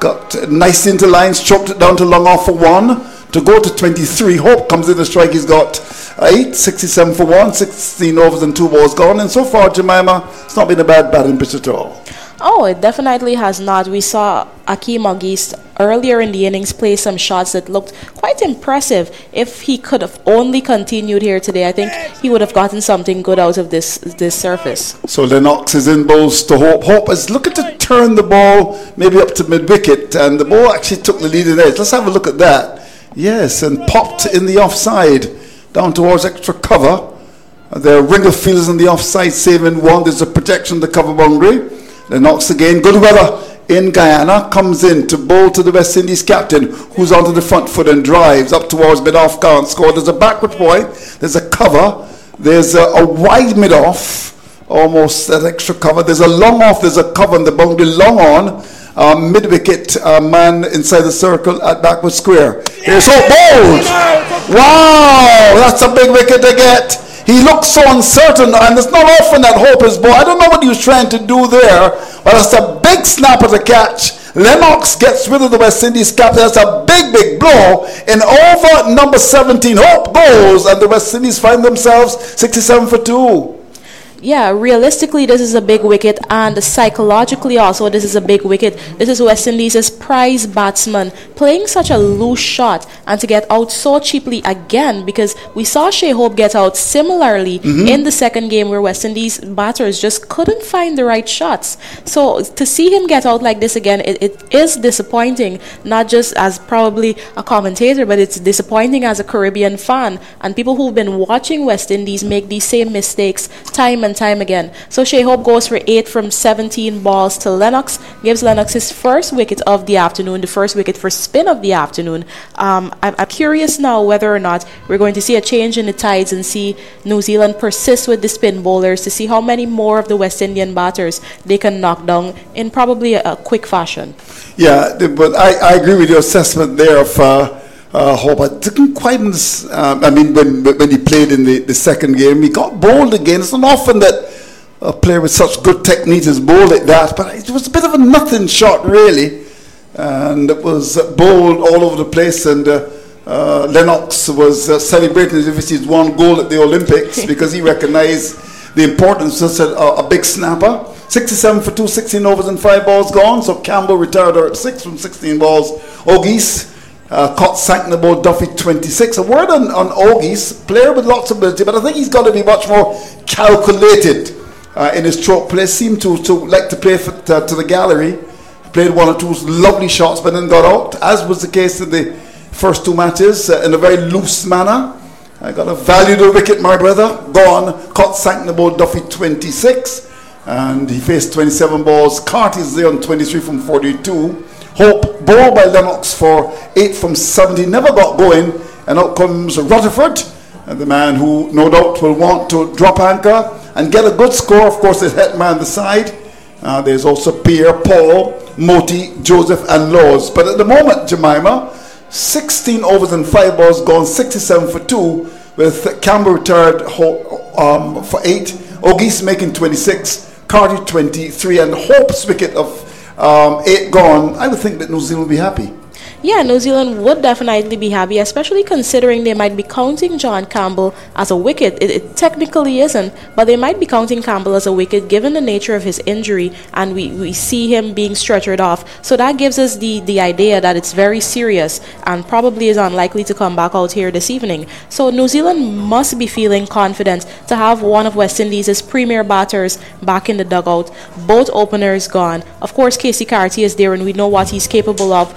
got nice into lines, choked it down to long off for 1 to go to 23. Hope comes in the strike. He's got 8, 67 for 1, 16 overs and 2 balls gone. And so far, Jemima, it's not been a bad batting pitch at all. Oh, it definitely has not. We saw Akeem Ogis earlier in the innings play some shots that looked quite impressive. If he could have only continued here today, I think he would have gotten something good out of this surface. So Lennox is in bowls to Hope. Hope is looking to turn the ball maybe up to mid-wicket, and the ball actually took the leading edge. Let's have a look at that. Yes, and popped in the offside down towards extra cover. There are Ringle fielders on the offside saving 1. There's a protection the cover boundary. Lennox again, good weather in Guyana, comes in to bowl to the West Indies captain, who's onto the front foot and drives up towards mid-off, can't score. There's a backward point, there's a cover, there's a wide mid-off, almost that extra cover. There's a long off, there's a cover in the boundary, long on, mid-wicket, man inside the circle at backward square. Here's Hope bowled. Wow, that's a big wicket to get. He looks so uncertain, and it's not often that Hope is bowled. I don't know what he was trying to do there, but it's a big snap at the catch. Lennox gets rid of the West Indies captain. That's a big, big blow. In over number 17, Hope goes, and the West Indies find themselves 67 for 2. Yeah, realistically, this is a big wicket, and psychologically also, this is a big wicket. This is West Indies' prize batsman playing such a loose shot, and to get out so cheaply again, because we saw Shai Hope get out similarly in the second game where West Indies batters just couldn't find the right shots. So to see him get out like this again, it is disappointing, not just as probably a commentator, but it's disappointing as a Caribbean fan, and people who've been watching West Indies make these same mistakes time and time again. So Shai Hope goes for 8 from 17 balls to Lennox, gives Lennox his first wicket of the afternoon, the first wicket for spin of the afternoon. I'm curious now whether or not we're going to see a change in the tides and see New Zealand persist with the spin bowlers to see how many more of the West Indian batters they can knock down in probably a quick fashion. Yeah, but I agree with your assessment there of Hope. I didn't quite understand. I mean, when he played in the second game, he got bowled again. It's not often that a player with such good technique is bowled like that, but it was a bit of a nothing shot, really. And it was bowled all over the place, and Lennox was celebrating as if he'd won gold at the Olympics because he recognized the importance of a big snapper. 67 for 2, 16 overs and 5 balls gone. So Campbell retired at 6 from 16 balls. Ogis caught Sanknabo Duffy 26. A word on Ogis, player with lots of ability, but I think he's got to be much more calculated in his stroke play. Seemed to like to play to the gallery. Played 1 or 2 lovely shots, but then got out, as was the case in the first 2 matches, in a very loose manner. I got a valuable wicket, my brother. Gone. Caught Sanknabo Duffy 26. And he faced 27 balls. Carty's there on 23 from 42. Hope bowled by Lennox for 8 from 70. Never got going. And out comes Rutherford, and the man who no doubt will want to drop anchor and get a good score. Of course, there's Hetman on the side. There's also Pierre, Paul, Moti, Joseph, and Laws. But at the moment, Jemima, 16 overs and 5 balls gone, 67 for 2, with Campbell retired for 8, Ogis making 26, Carty 23, and Hope's wicket of 8 gone. I would think that New Zealand will be happy. Yeah, New Zealand would definitely be happy, especially considering they might be counting John Campbell as a wicket. It technically isn't, but they might be counting Campbell as a wicket given the nature of his injury, and we see him being stretchered off. So that gives us the idea that it's very serious and probably is unlikely to come back out here this evening. So New Zealand must be feeling confident to have one of West Indies' premier batters back in the dugout. Both openers gone. Of course, Casey Carty is there, and we know what he's capable of.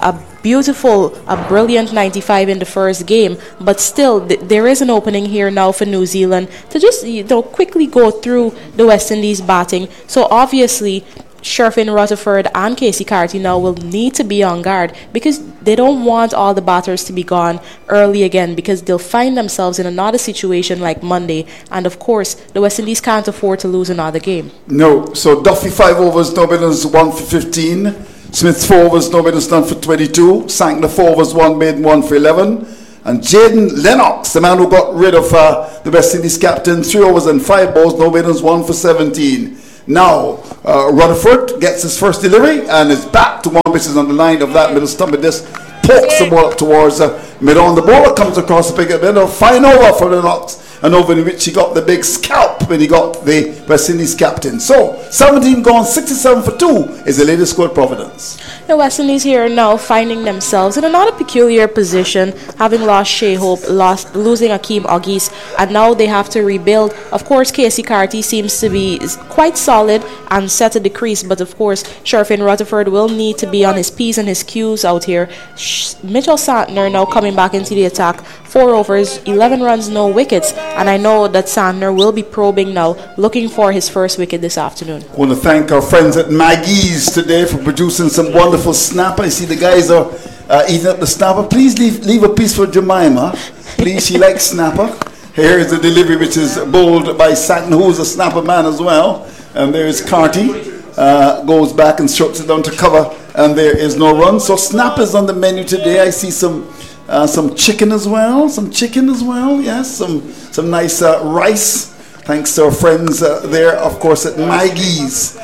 A brilliant 95 in the first game, but still there is an opening here now for New Zealand to just quickly go through the West Indies batting. So obviously Sherfin Rutherford and Casey Carty now will need to be on guard because they don't want all the batters to be gone early again, because they'll find themselves in another situation like Monday, and of course the West Indies can't afford to lose another game. No, so Duffy 5 overs, no better 1 for 15. Smith 4 overs, no better done for 22. Sankner 4 overs, 1 made, 1 for 11. And Jaden Lennox, the man who got rid of the West Indies captain, 3 overs and 5 balls, no better 1 for 17. Now, Rutherford gets his first delivery and is back to one which is on the line of that middle stump. It just pokes the ball up towards mid on. The ball comes across the big bit of fine over for the Knox. An over in which he got the big scalp when he got the West Indies captain. So, 17 gone, 67 for 2 is the latest score at Providence. The West Indies here now finding themselves in another peculiar position, having lost Shea Hope, losing Akeem Ogis, and now they have to rebuild. Of course, Casey Carty seems to be quite solid and set to decrease, but of course, Sherfin Rutherford will need to be on his P's and his Q's out here. Mitchell Santner now coming back into the attack, 4 overs, 11 runs, no wickets. And I know that Santner will be probing now, looking for his first wicket this afternoon. I want to thank our friends at Maggie's today for producing some wonderful snapper. I see the guys are eating up the snapper. Please leave a piece for Jemima. Please, she likes snapper. Here is the delivery which is bowled by Santner, who is a snapper man as well. And there is Carty. Goes back and strokes it down to cover. And there is no run. So snappers on the menu today. I see some chicken as well. Yes, some nice rice. Thanks to our friends there, of course, at Maggie's.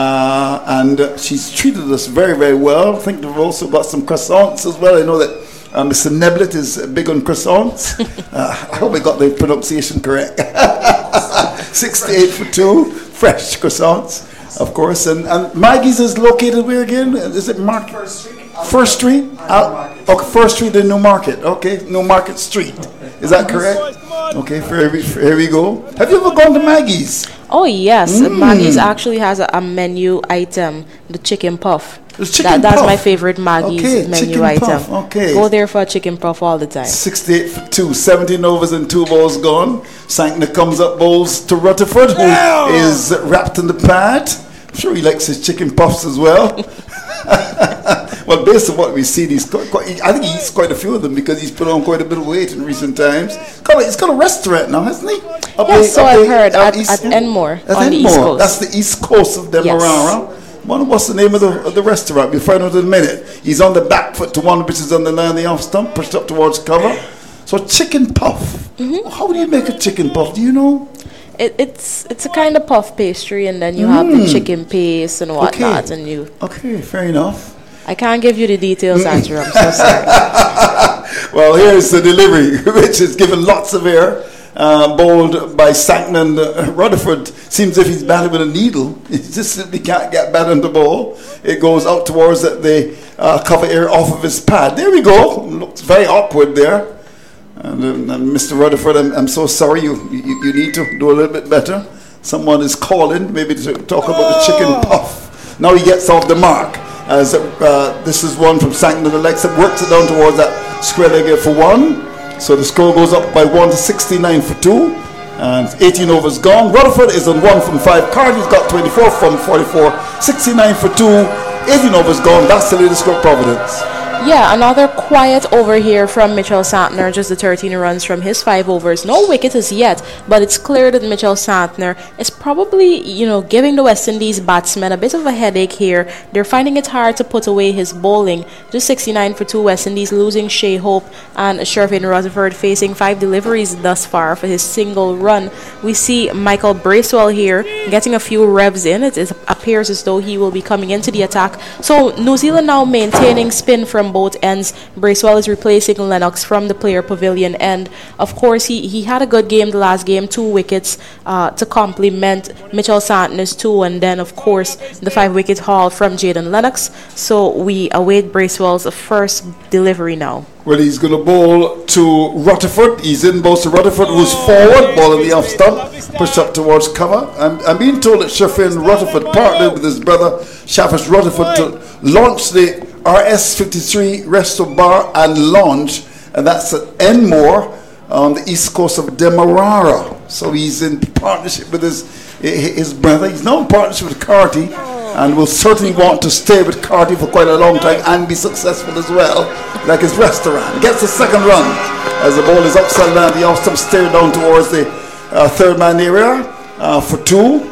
And she's treated us very, very well. I think they've also got some croissants as well. I know that Mr. Neblet is big on croissants. I hope I got the pronunciation correct. 68 for 2, fresh croissants, of course. And Maggie's is located where again? Is it First Street? Okay, First Street in Newmarket. Okay, Newmarket Street. Is that correct? Okay, here we go. Have you ever gone to Maggie's? Oh, yes. Maggie's actually has a menu item, the chicken puff. That's my favorite Maggie's menu item. Okay. Go there for a chicken puff all the time. 68 for 2, 17 overs and 2 balls gone. Santner comes up, bowls to Rutherford, who is wrapped in the pad. I'm sure he likes his chicken puffs as well. Well, based on what we see, I think he eats quite a few of them because he's put on quite a bit of weight in recent times. He's got a restaurant now, hasn't he? Yes, so I've heard at Enmore on the East Coast. That's the East Coast of Demerara. Yes. What's the name of the restaurant? We'll find out in a minute. He's on the back foot to one which is on the line of the off stump, pushed up towards cover. So chicken puff. How do you make a chicken puff? Do you know? It's a kind of puff pastry, and then you have the chicken paste and whatnot, and you. Okay, fair enough. I can't give you the details, Andrew. I'm so sorry. Well, here's the delivery, which is given lots of air. Bowled by Santner, and Rutherford seems as if he's batted with a needle. He just simply can't get bat on the ball. It goes out towards the cover air off of his pad. There we go. Looks very awkward there. And Mr. Rutherford, I'm so sorry. You need to do a little bit better. Someone is calling, maybe to talk about the chicken puff. Now he gets off the mark. As this is one from Santner, the legs that works it down towards that square leg for 1. So the score goes up by 1 to 69 for 2. And 18 overs gone. Rutherford is on 1 from 5. Carty's got 24 from 44. 69 for 2. 18 overs gone. That's the latest score, Providence. Yeah, another quiet over here from Mitchell Santner, just the 13 runs from his 5 overs. No wicket as yet, but it's clear that Mitchell Santner is probably, giving the West Indies batsmen a bit of a headache here. They're finding it hard to put away his bowling. Just 69 for 2, West Indies losing Shea Hope and Sherfin Rutherford facing 5 deliveries thus far for his single run. We see Michael Bracewell here getting a few revs in. It appears as though he will be coming into the attack. So New Zealand now maintaining spin from both ends. Bracewell is replacing Lennox from the player pavilion end. Of course, he had a good game the last game, 2 wickets to complement Mitchell Santner's 2, and then of course the 5-wicket haul from Jaden Lennox. So we await Bracewell's first delivery now. Well, he's going to bowl to Rutherford. He's in bowl to Rutherford, who's forward, ball in the off stump, pushed up towards cover. I'm being told that Sherfin Rutherford partnered with his brother Shafish Rutherford to launch the RS53 Resto Bar and Lounge, and that's at Enmore on the east coast of Demerara. So he's in partnership with his brother. He's now in partnership with Carty, and will certainly want to stay with Carty for quite a long time and be successful as well, like his restaurant. Gets the second run as the ball is upside down. The off stump stared down towards the third man area for 2.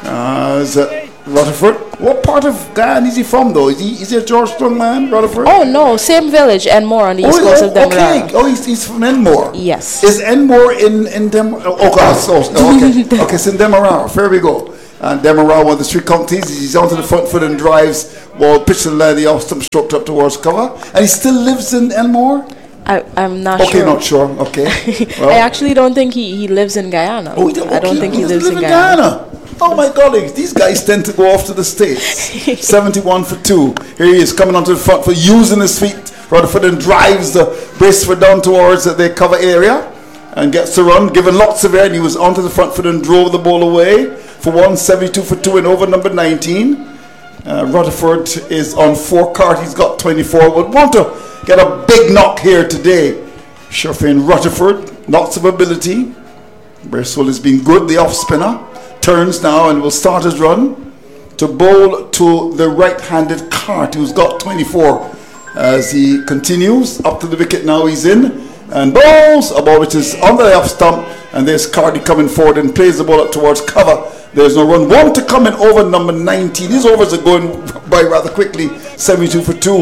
Rutherford. What part of Guyana is he from, though? Is he a Georgetown man, Rutherford? Oh, no. Same village, Enmore, on the east coast of Demerara. Okay. Oh, he's from Enmore. Yes. Is Enmore in Demerara? Oh, God. Okay, it's in Demerara. There we go. And Demerara, one of the three counties, he's onto the front foot and drives, ball pitched to the line, the off-stump stroked up towards cover. And he still lives in Elmore? I'm not sure. Okay, not sure. Okay. Well, I actually don't think he lives in Guyana. Oh, okay. I don't think he lives in Guyana. Oh, my colleagues, these guys tend to go off to the States. 71 for 2. Here he is coming onto the front foot, using his feet. Rutherford and drives the Braceford down towards the cover area and gets the run, given lots of air, and he was onto the front foot and drove the ball away for 172 for 2 and over number 19. Rutherford is on 4 card. He's got 24. Would want to get a big knock here today. Sherfane Rutherford, lots of ability. Bracewell has been good. The off spinner turns now and will start his run to bowl to the right-handed Cart, who's got 24. As he continues up to the wicket now, he's in and bowls a ball which is on the off stump, and there's Cardi coming forward and plays the ball up towards cover. There's no run. One to come in over number 19. These overs are going by rather quickly. 72 for 2.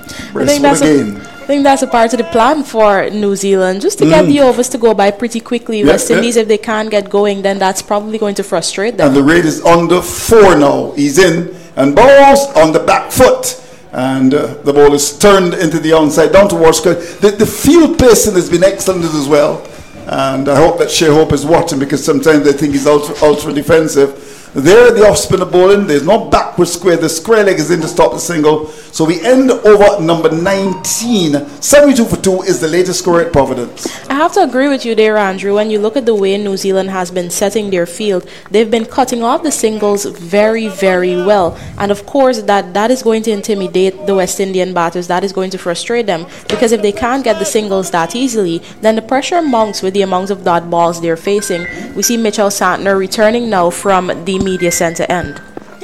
I think that's a part of the plan for New Zealand, just to get the overs to go by pretty quickly. West Indies, if they can't get going, then that's probably going to frustrate them. And the rate is under 4 now. He's in and bowls on the back foot. And the ball is turned into the onside, down towards the field placing has been excellent as well. And I hope that Shea Hope is watching, because sometimes they think he's ultra defensive. There, the off spinner bowling. There's no backward square. The square leg is in to stop the single. So we end over number 19. 72 for 2 is the latest score at Providence. I have to agree with you there, Andrew. When you look at the way New Zealand has been setting their field, they've been cutting off the singles very, very well. And of course, that is going to intimidate the West Indian batters. That is going to frustrate them, because if they can't get the singles that easily, then the pressure mounts with the amount of dot balls they're facing. We see Mitchell Santner returning now from the media center end.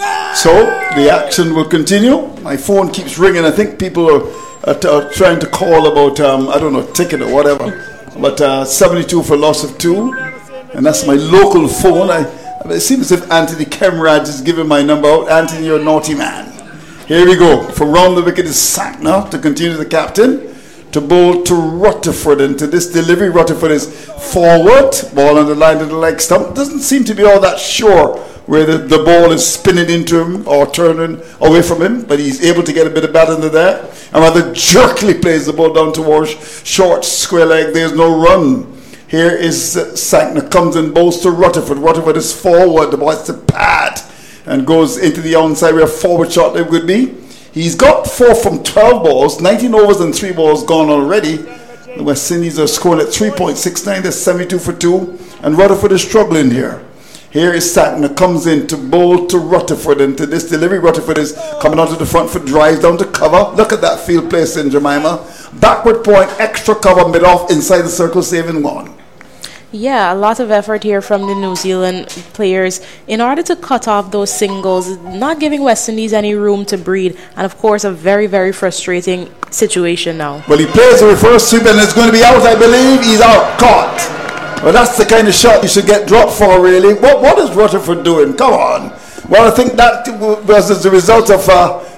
So the action will continue. My phone keeps ringing. I think people are trying to call about I don't know, ticket or whatever. But 72 for loss of 2, and that's my local phone. It seems as if Anthony Kemraj is giving my number out. Anthony, you're a naughty man. Here we go. From round the wicket is Santner to continue the captain to bowl to Rutherford. And to this delivery, Rutherford is forward, ball on the line of the leg stump. Doesn't seem to be all that sure where the ball is spinning into him or turning away from him, but he's able to get a bit of bat into there, and rather jerkily plays the ball down towards short square leg. There's no run. Here is Santner, comes and bowls to Rutherford. Rutherford is forward, the ball is to pad and goes into the onside where a forward shot there would be. He's got 4 from 12 balls, 19 overs and 3 balls gone already. The West Indies are scoring at 3.69. That's 72 for 2, and Rutherford is struggling here. Here is Santner, comes in to bowl to Rutherford, and to this delivery, Rutherford is coming onto the front foot, drives down to cover. Look at that field place in Jemima. Backward point, extra cover, mid off, inside the circle, saving 1. Yeah, a lot of effort here from the New Zealand players in order to cut off those singles, not giving West Indies any room to breathe, and of course a very, very frustrating situation now. Well, he plays a reverse sweep and it's going to be out, I believe. He's out, caught. Well, that's the kind of shot you should get dropped for, really. What is Rutherford doing? Come on. Well, I think that was as a result of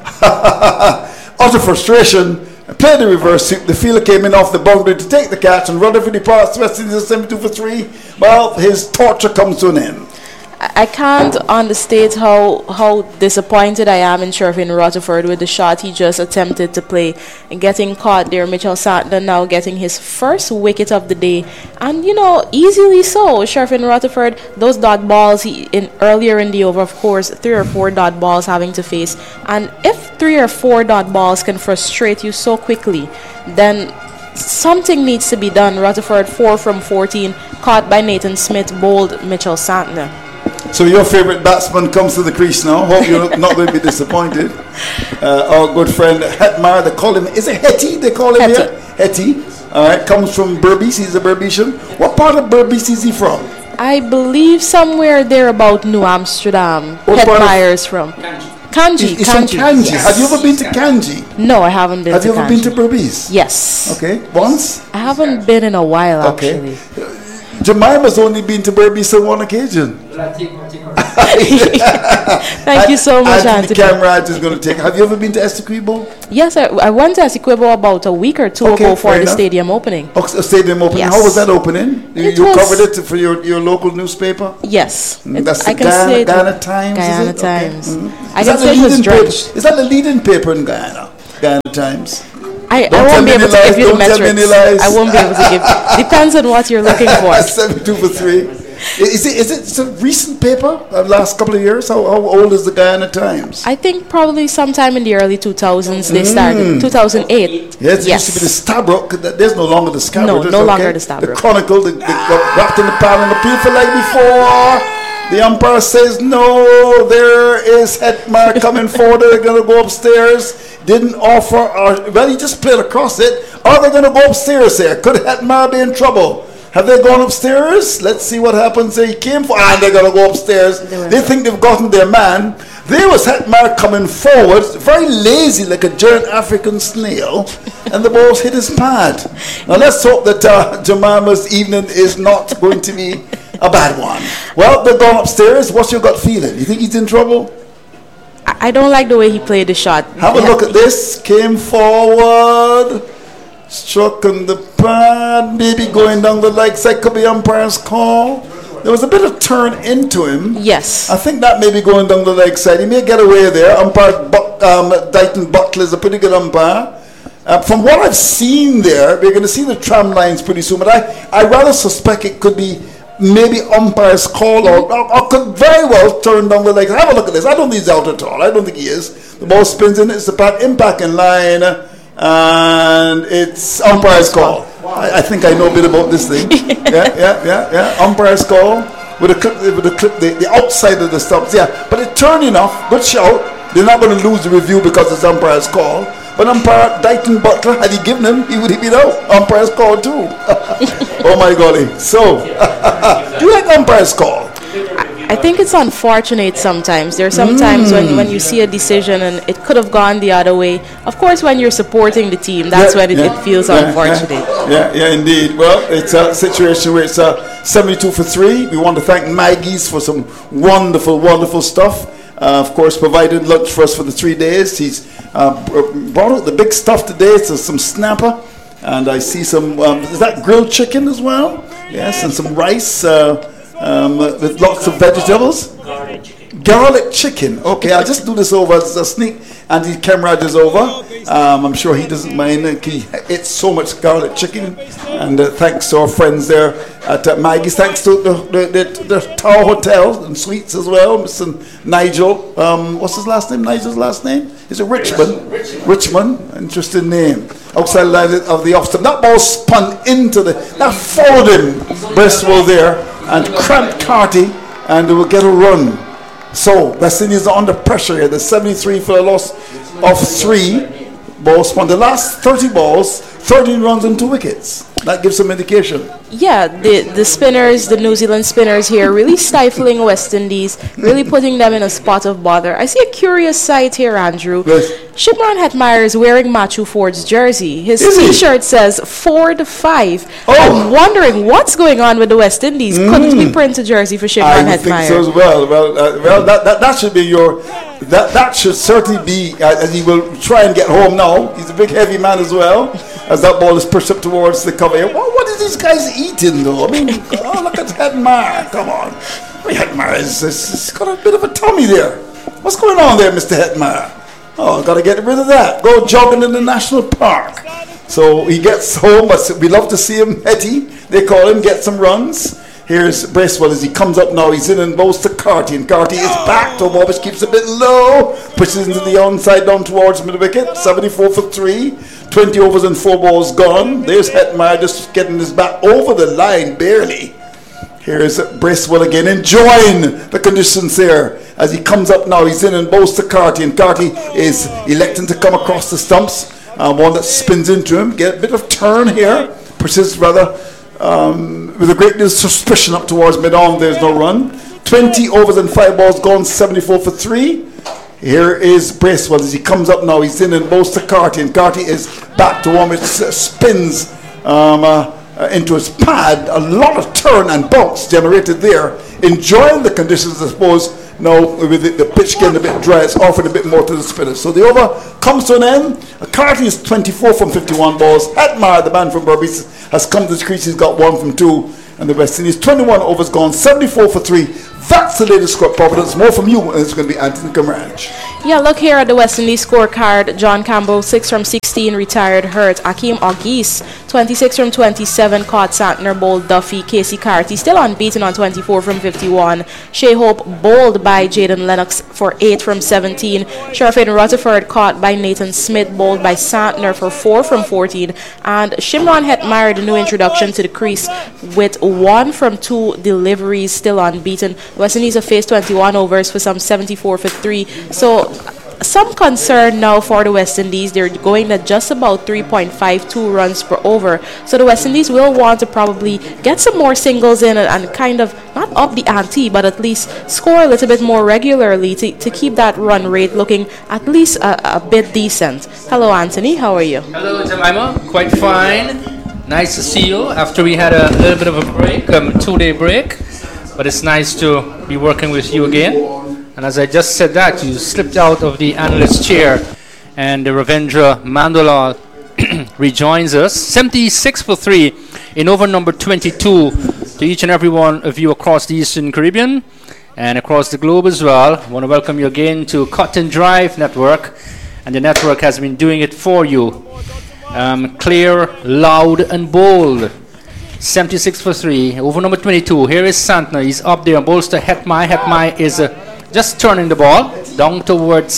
utter frustration. Played the reverse sweep. The fielder came in off the boundary to take the catch, and Rutherford departs West Indies 72 for 3. Well, his torture comes to an end. I can't understate how disappointed I am in Sherfane Rutherford with the shot he just attempted to play and getting caught there. Mitchell Santner now getting his first wicket of the day, and easily so. Sherfane Rutherford, those dot balls earlier in the over, of course, 3 or 4 dot balls having to face, and if 3 or 4 dot balls can frustrate you so quickly, then something needs to be done. Rutherford 4 from 14, caught by Nathan Smith, bowled Mitchell Santner. So your favorite batsman comes to the crease now. Hope you're not going to be disappointed. Our good friend Hetmar, they call him, is it Hetty they call him here? Hetty. All right, comes from Berbice. He's a Berbician. What part of Berbice is he from? I believe somewhere there about New Amsterdam. Hetmar is from. Kanji. He's from Kanji. Yes. Have you ever been to Kanji? No, I haven't been to Kanji. Have you ever been to Berbice? Yes. Okay, once? I haven't been in a while, actually. Jemima's only been to Berbice on one occasion. Thank you so much, Anthony. Anthony. Camera is going to take. Have you ever been to Essequibo? Yes, I went to Essequibo about a week or two ago for the stadium opening. Oh, stadium opening. Yes. How was that opening? You was, covered it for your local newspaper? Yes. That's I the can say Guyana Times, Guyana is it? Times. Okay. Mm-hmm. I can say it was drenched. Is that the leading paper in Guyana? Guyana Times? I won't be able to give you the metrics. I won't be able to give. Depends on what you're looking for. 72 for 3. Is it a recent paper? Last couple of years? How old is the Guyana Times? I think probably sometime in the early 2000s they started. 2008. Yes, it used to be the Stabroek. There's no longer the Stabroek. No longer the Stabroek. The Chronicle, they got wrapped in the pile and the people like before. The umpire says, no, there is Hetmar coming forward. They're going to go upstairs. Didn't offer, well, he just played across it. Are they going to go upstairs here? Could Hetmar be in trouble? Have they gone upstairs? Let's see what happens. He came for, and they're going to go upstairs. They think they've gotten their man. There was Hetmar coming forward, very lazy like a giant African snail, and the ball's hit his pad. Now let's hope that Jemima's evening is not going to be a bad one. Well, they've gone upstairs. What's your gut feeling? You think he's in trouble? I don't like the way he played the shot. Have a look at this. Came forward. Struck on the pad, maybe going down the leg side, could be umpire's call. There was a bit of turn into him. Yes. I think that may be going down the leg side. He may get away there. Umpire Dighton Butler is a pretty good umpire. From what I've seen there, we're going to see the tram lines pretty soon, but I rather suspect it could be maybe umpire's call or could very well turn down the leg. Have a look at this. I don't think he's out at all. I don't think he is. The ball spins in. It's the pad impact in line. And it's umpire's call. I think I know a bit about this thing. Yeah. Umpire's call with the outside of the stumps. Yeah, but it turned enough. Good shout. They're not going to lose the review because it's umpire's call. But umpire Dighton Butler, had he given him, he would have been out. Umpire's call too. Oh my golly. So, do you like umpire's call? I think it's unfortunate sometimes. There are some times when you see a decision and it could have gone the other way. Of course, when you're supporting the team, that's when it feels unfortunate. Yeah, indeed. Well, it's a situation where it's 72 for 3. We want to thank Maggie's for some wonderful, wonderful stuff. Of course, provided lunch for us for the 3 days. He's brought out the big stuff today. It's some snapper. And I see some, is that grilled chicken as well? Yes, and some rice. With lots of vegetables. Garlic chicken. Okay, I'll just do this over as a sneak. Andy Camrad is over. I'm sure he doesn't mind. He ate so much garlic chicken. And thanks to our friends there at Maggie's. Thanks to the Tower Hotel and Suites as well. Mr. Nigel. What's his last name? Nigel's last name? Is it Richmond? Richmond. Interesting name. Outside line of the off. That ball spun into that followed him. Bristol there. And cramped Carty, and they will get a run. So West Indies are under pressure here. There's 73 for a loss of 3. Balls spun. The last 30 balls, 13 runs and 2 wickets. That gives some indication. Yeah, the spinners, the New Zealand spinners here, really stifling West Indies, really putting them in a spot of bother. I see a curious sight here, Andrew. Yes. Shimron Hetmyer is wearing Matthew Ford's jersey. His T-shirt says Ford 5. Oh. I'm wondering what's going on with the West Indies. Couldn't we print a jersey for Shimron Hetmyer? I think so as well. Well, that should be your. That should certainly be, as he will try and get home now. He's a big heavy man as well. As that ball is pushed up towards the cover. What is these guys eating though? I mean, look at Hetmyer. Come on. Hetmyer has got a bit of a tummy there. What's going on there, Mr. Hetmyer? Oh, got to get rid of that. Go jogging in the national park. So he gets home, but we love to see him, Hetty, they call him, get some runs. Here's Bracewell as he comes up now. He's in and bows to Carty, and Carty is back. Tom Bobish keeps a bit low, pushes into the onside down towards mid wicket. 74 for 3, 20 overs and 4 balls gone. There's Hetmyer just getting his bat over the line, barely. Here's Bracewell again, enjoying the conditions here. As he comes up now, he's in and bows to Carty, and Carty is electing to come across the stumps. One that spins into him. Get a bit of turn here. Persists rather with a great deal of suspicion up towards mid-on. There's no run. 20 overs and 5 balls gone, 74 for 3. Here is Bracewell as he comes up now. He's in and bows to Carty, and Carty is back to one. It spins into his pad. A lot of turn and bounce generated there. Enjoying the conditions, I suppose, now with the pitch getting a bit dry, it's offered a bit more to the spinners. So the over comes to an end. Carty is 24 from 51 balls. Hetmyer, the man from Berbice, has come to the crease. He's got 1 from 2. And the West Indies, 21 overs gone, 74 for 3. That's the latest score at Providence. More from you, and it's going to be Anthony Camarage. Yeah, look here at the West Indies scorecard. John Campbell, 6 from 16, retired hurt. Akeem Ogis, 26 from 27, caught Santner, bowled Duffy. Casey Carty, still unbeaten on 24 from 51. Shea Hope, bowled by Jaden Lennox for 8 from 17. Sharafin Rutherford, caught by Nathan Smith, bowled by Santner for 4 from 14. And Shimron Hetmyer, the new introduction to the crease, with 1 from 2 deliveries, still unbeaten. West Indies have faced 21 overs for some 74 for 3. So some concern now for the West Indies. They're going at just about 3.52 runs per over. So the West Indies will want to probably get some more singles in and kind of not up the ante, but at least score a little bit more regularly to keep that run rate looking at least a bit decent. Hello, Anthony. How are you? Hello, Jemima. Quite fine. Nice to see you after we had a little bit of a break, 2-day break. But it's nice to be working with you again. And as I just said that, you slipped out of the analyst chair, and Ravindra Mandula rejoins us. 76 for 3 in over number 22 to each and every one of you across the Eastern Caribbean and across the globe as well. I want to welcome you again to Cotton Drive Network, and the network has been doing it for you. Clear, loud, and bold. 76 for 3. Over number 22. Here is Santner. He's up there. Bowls to Hetmyer. Hetmyer is just turning the ball down towards.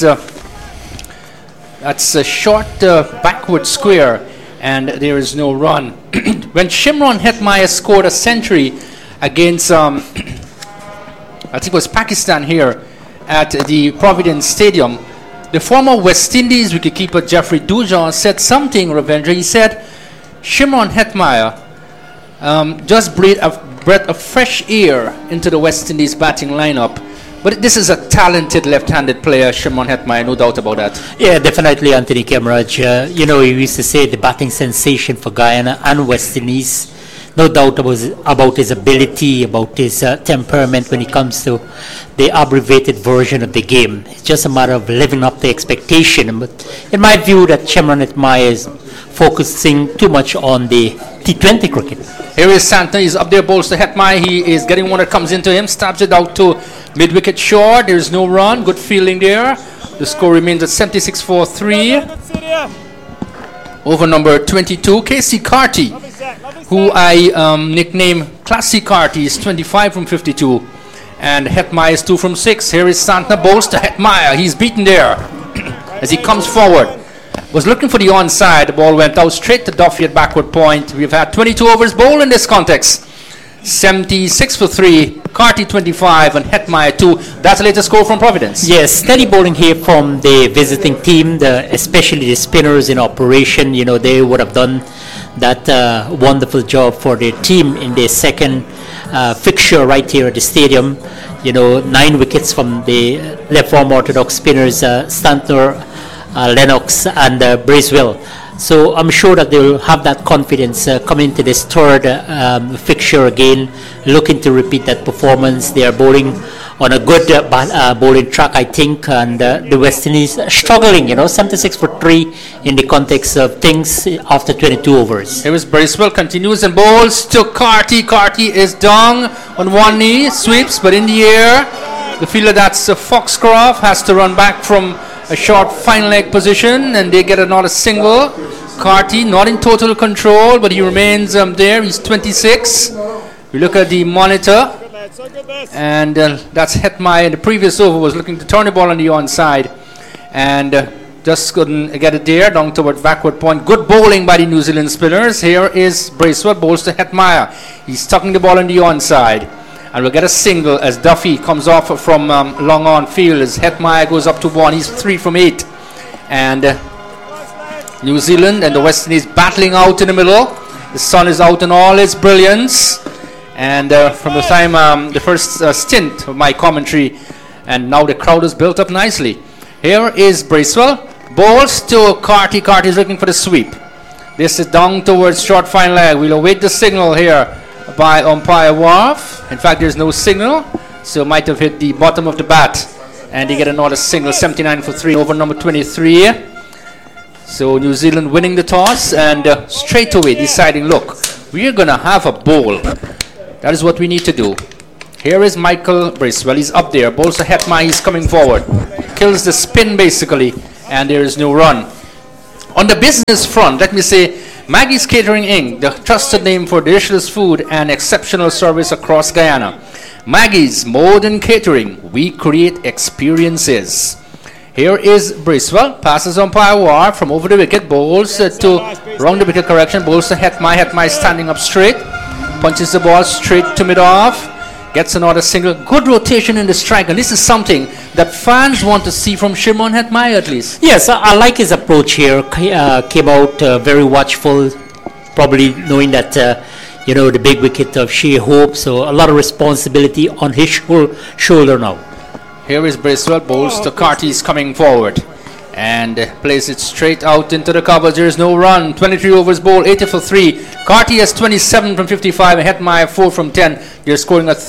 That's a short backward square, and there is no run. When Shimron Hetmyer scored a century against, I think it was Pakistan here at the Providence Stadium, the former West Indies wicketkeeper Jeffrey Dujon said something, Ravindra. He said, Shimron Hetmyer just breathed a breath of fresh air into the West Indies batting lineup. But this is a talented left-handed player, Shimron Hetmyer, no doubt about that. Yeah, definitely, Anthony Camarage. You know, he used to say the batting sensation for Guyana and West Indies. No doubt about his ability, about his temperament when it comes to the abbreviated version of the game. It's just a matter of living up to expectation. But in my view, that Shimron Hetmyer is focusing too much on the T20 cricket. Here is Santner. He's up there, bowls to Hetmyer. He is getting one that comes into him, stabs it out to mid-wicket short. There's no run. Good fielding there. The score remains at 76 for 3. Over number 22, Casey Carty, who I nickname Classy Carty, is 25 from 52. And Hetmyer is 2 from 6. Here is Santner, bowls to Hetmyer. He's beaten there as he comes forward. Was looking for the onside. The ball went out straight to Duffy at backward point. We've had 22 overs bowled in this context. 76 for 3, Carty 25 and Hetmyer 2. That's the latest score from Providence. Yes, steady bowling here from the visiting team, especially the spinners in operation. You know, they would have done that wonderful job for their team in their second fixture right here at the stadium. You know, 9 wickets from the left-arm orthodox spinners, Santner, Lennox and Bracewell. So I'm sure that they will have that confidence coming into this third fixture again, looking to repeat that performance. They are bowling on a good bowling track, I think, and the West Indies struggling, 76 for 3 in the context of things after 22 overs. Here is Bracewell, continues and bowls to Carty. Carty is down on one knee, sweeps, but in the air. The fielder, that's Foxcroft, has to run back from a short fine leg position, and they get another single. Carty not in total control, but he remains there. He's 26. We look at the monitor, and that's Hetmyer. In the previous over was looking to turn the ball on the onside, and just couldn't get it there, down toward backward point. Good bowling by the New Zealand spinners. Here is Bracewell, bowls to Hetmyer. He's tucking the ball on the onside. And we'll get a single as Duffy comes off from long on field as Hetmyer goes up to 1. He's 3 from 8. And New Zealand and the West Indies battling out in the middle. The sun is out in all its brilliance. And from the time, the first stint of my commentary, and now the crowd is built up nicely. Here is Bracewell. Bowls to Carty. Carty is looking for the sweep. This is down towards short fine leg. We'll await the signal here by umpire Wharf. In fact, there's no signal. so might have hit the bottom of the bat. And they get another single, 79 for 3 over number 23. So New Zealand winning the toss and straight away deciding, look, we're going to have a bowl. That is what we need to do. Here is Michael Bracewell. He's up there. Bowls to Hetmai. He's coming forward. Kills the spin basically. And there is no run. On the business front, let me say, Maggie's Catering Inc., the trusted name for delicious food and exceptional service across Guyana. Maggie's Modern Catering. We create experiences. Here is Bracewell. Passes umpire War from over the wicket. Bowls to round the wicket correction. Bowls to Hetmai. Hetmai standing up straight. Punches the ball straight to mid-off. Gets another single. Good rotation in the strike. And this is something that fans want to see from Shimon Hetmai at least. Yes, I like his approach here. Came out very watchful, probably knowing that, the big wicket of Shea Hope. So a lot of responsibility on his shoulder now. Here is Bracewell. Bowls to Carty's coming forward. And plays it straight out into the covers. There is no run. 23 overs bowl, 80 for 3. Carty has 27 from 55 and Hetmai 4 from 10. They're scoring at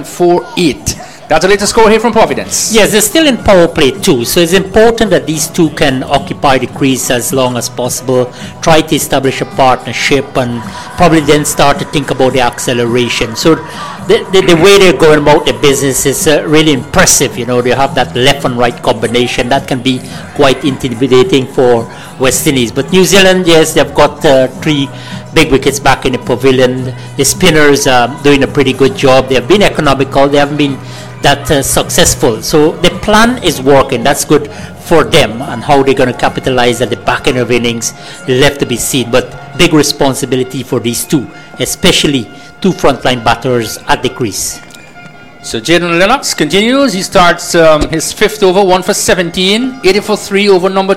3.48. That's the latest score here from Providence. Yes, they're still in power play too. So it's important that these two can occupy the crease as long as possible. Try to establish a partnership and probably then start to think about the acceleration. So the way they're going about the business is really impressive. They have that left and right combination that can be quite intimidating for West Indies. But New Zealand, yes, they've got 3 big wickets back in the pavilion. The spinners are doing a pretty good job. They have been economical. They haven't been that successful. So the plan is working. That's good for them, and how they're going to capitalize at the back end of innings left to be seen. But big responsibility for these two, especially 2 frontline batters at the crease. So Jayden Lennox continues. He starts his 5th over, 1 for 17, 80 for 3 over number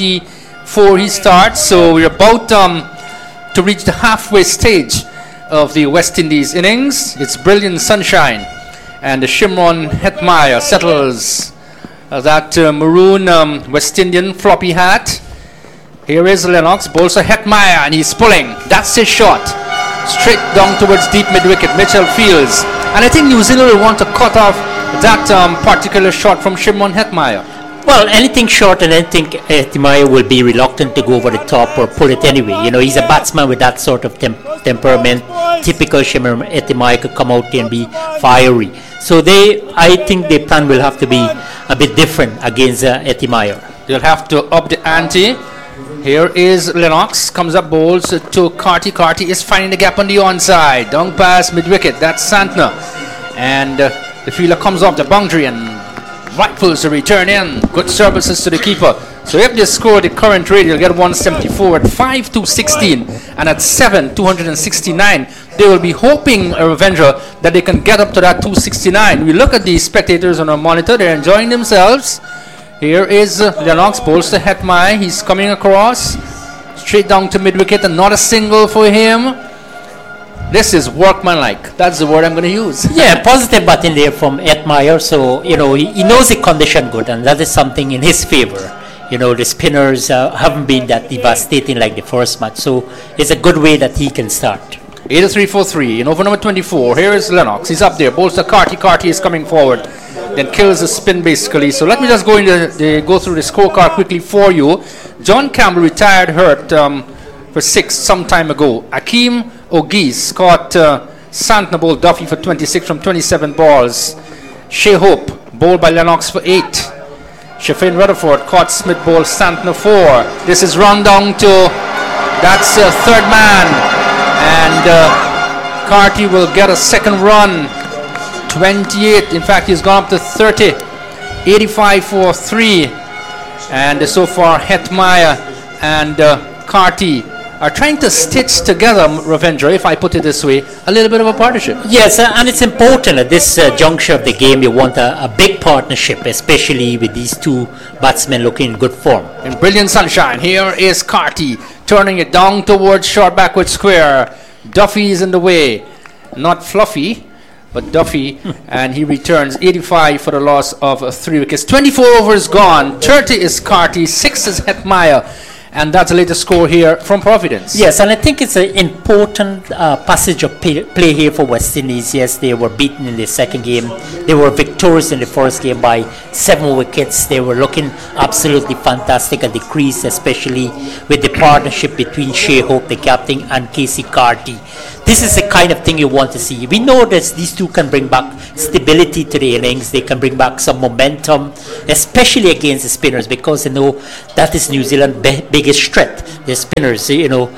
24 he starts. So we're about to reach the halfway stage of the West Indies innings. It's brilliant sunshine. And the Shimon Hetmai settles that maroon West Indian floppy hat. Here is Lennox. Bowls to Hetmai and he's pulling. That's his shot. Straight down towards deep mid-wicket. Mitchell Fields. And I think New Zealand will want to cut off that particular shot from Shimon Hetmai. Well, anything short and anything Hetmai will be reluctant to go over the top or pull it anyway. He's a batsman with that sort of temperament. Typical Shimon Hetmai could come out there and be fiery. So I think the plan will have to be a bit different against Hetmai. They'll have to up the ante. Here is Lennox. Comes up, bowls to Carty. Carty is finding the gap on the onside. Down past mid-wicket. That's Santner. And the fielder comes off the boundary and rifles the return in. Good services to the keeper. So if they score the current rate, they'll get 174 at 5 216 and at 7 269. They will be hoping, Ravindra, that they can get up to that 269. We look at the spectators on our monitor. They're enjoying themselves. Here is Lennox. Bowls to Hetmai. He's coming across straight down to mid-wicket and not a single for him. This is workmanlike. That's the word I'm going to use. Yeah, positive batting there from Hetmai. So, he knows the condition good, and that is something in his favor. The spinners haven't been that devastating like the first match. So, it's a good way that he can start. 83 for 3 in over number 24. Here is Lennox. He's up there. Bowls to Carty. Carty is coming forward. Then kills the spin basically. So let me just go through the scorecard quickly for you. John Campbell retired hurt for 6 some time ago. Akeem O'Geese caught Santner bowled Duffy for 26 from 27 balls. Shea Hope bowled by Lennox for 8. Shafin Rutherford caught Smith bowled Santner 4. This is run down to that's third man. And Carty will get a second run. 28. In fact, he's gone up to 30. 85 for 3. And so far, Hetmai and Carty are trying to stitch together, Ravindra, if I put it this way, a little bit of a partnership. Yes, and it's important at this juncture of the game. You want a big partnership, especially with these two batsmen looking in good form. In brilliant sunshine, here is Carty turning it down towards short backward square. Duffy is in the way. Not Fluffy, but Duffy, and he returns 85 for the loss of 3 wickets. 24 overs gone. 30 is Carty, 6 is Hetmai. And that's the latest score here from Providence. Yes, and I think it's an important passage of play here for West Indies. Yes, they were beaten in the second game They were victorious in the first game by 7 wickets. They were looking absolutely fantastic at the crease, especially with the partnership between Shea Hope, the captain, and Casey Carty. This is the kind of thing you want to see. We know that these two can bring back stability to the innings. They can bring back some momentum, especially against the spinners, because that is New Zealand's biggest threat. The spinners,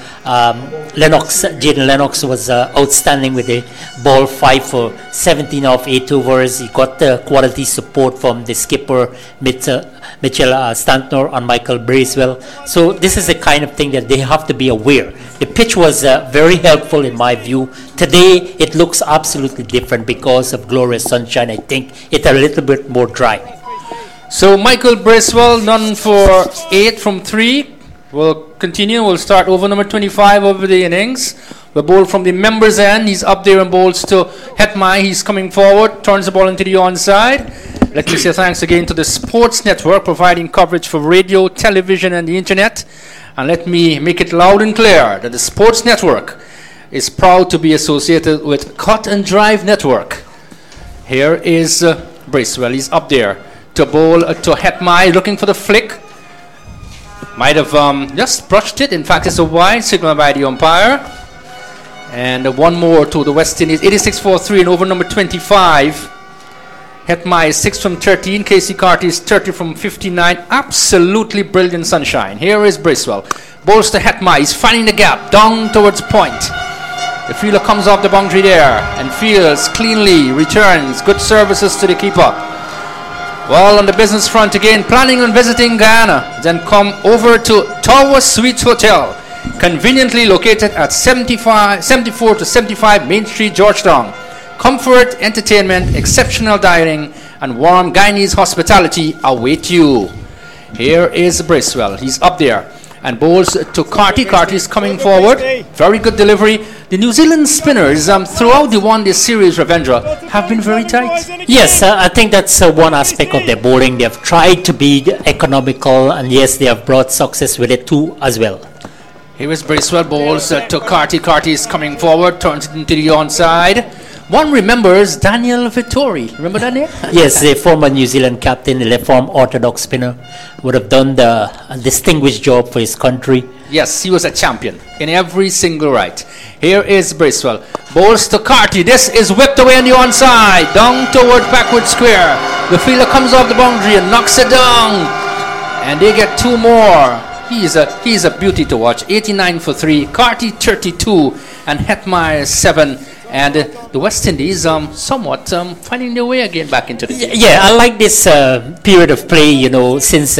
Jaden Lennox was outstanding with the ball 5 for 17 off 8 overs. He got quality support from the skipper Mitchell Stantner and Michael Bracewell. So this is the kind of thing that they have to be aware. The pitch was very helpful in my view. Today it looks absolutely different because of glorious sunshine. I think it's a little bit more dry. So Michael Bracewell, none for 8 from 3. We'll continue. We'll start over number 25 over the innings. The ball from the members' end. He's up there and bowls to Hetmai. He's coming forward, turns the ball into the onside. Let me say thanks again to the Sports Network, providing coverage for radio, television, and the internet. And let me make it loud and clear that the Sports Network is proud to be associated with Cut and Drive Network. Here is Bracewell. He's up there to bowl to Hetmai, looking for the flick. Might have just brushed it. In fact, it's a wide signal by the umpire. And one more to the West Indies. 86 for 3 and over number 25. Hetmai is 6 from 13. Casey Carty is 30 from 59. Absolutely brilliant sunshine. Here is Bracewell. Bowls to Hetmai. He's finding the gap. Down towards point. The fielder comes off the boundary there and fields cleanly. Returns. Good services to the keeper. Well, on the business front again, planning on visiting Guyana. Then come over to Tower Suites Hotel. Conveniently located at 74 to 75 Main Street, Georgetown. Comfort, entertainment, exceptional dining, and warm Guyanese hospitality await you. Here is Bracewell. He's up there and bowls to Carty. Carty is coming forward. Very good delivery. The New Zealand spinners throughout the one-day series, Ravindra, have been very tight. Yes, I think that's one aspect of their bowling. They have tried to be economical, and yes, they have brought success with it too as well. Here is Bracewell, bowls to Carty. Carty is coming forward, turns it into the onside. One remembers Daniel Vittori. Remember that name? Yes, the former New Zealand captain, the left-arm orthodox spinner, would have done the distinguished job for his country. Yes, he was a champion in every single right. Here is Bracewell. Bowls to Carty. This is whipped away on the onside. Down toward backward square. The fielder comes off the boundary and knocks it down. And they get 2 more. He's a beauty to watch. 89 for 3. Carty 32 and Hetmai 7. And the West Indies somewhat finding their way again back into the game. Yeah, I like this period of play, since